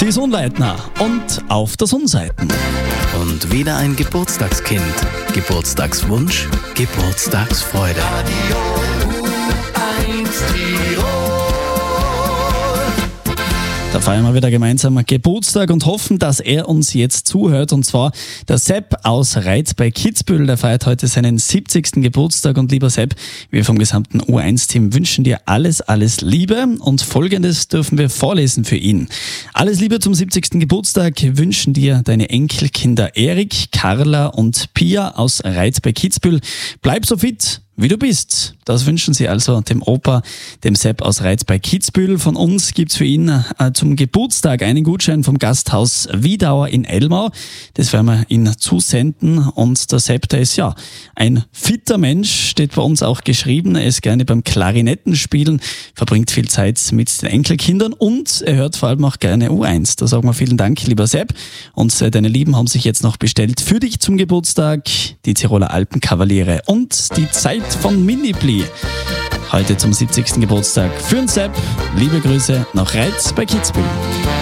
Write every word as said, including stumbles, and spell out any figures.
Die Sonnleitner und auf der Sonnseiten. Und wieder ein Geburtstagskind. Geburtstagswunsch, Geburtstagsfreude. Radio U eins Tirol. Da feiern wir wieder gemeinsam Geburtstag und hoffen, dass er uns jetzt zuhört. Und zwar der Sepp aus Reitz bei Kitzbühel. Der feiert heute seinen siebzigsten Geburtstag. Und lieber Sepp, wir vom gesamten U eins Team wünschen dir alles, alles Liebe. Und Folgendes dürfen wir vorlesen für ihn. Alles Liebe zum siebzigsten Geburtstag wünschen dir deine Enkelkinder Erik, Carla und Pia aus Reitz bei Kitzbühel. Bleib so fit, wie du bist. Das wünschen sie also dem Opa, dem Sepp aus Reitz bei Kitzbühel. Von uns gibt's für ihn äh, zum Geburtstag einen Gutschein vom Gasthaus Wiedauer in Elmau. Das werden wir ihm zusenden. Und der Sepp, der ist ja ein fitter Mensch, steht bei uns auch geschrieben. Er ist gerne beim Klarinettenspielen, verbringt viel Zeit mit den Enkelkindern und er hört vor allem auch gerne U eins. Da sagen wir vielen Dank, lieber Sepp. Und äh, deine Lieben haben sich jetzt noch bestellt für dich zum Geburtstag die Tiroler Alpenkavaliere und die Zeit von Mini-Pli. Heute zum siebzigsten Geburtstag für den Sepp. Liebe Grüße nach Reitz bei Kitzbühel.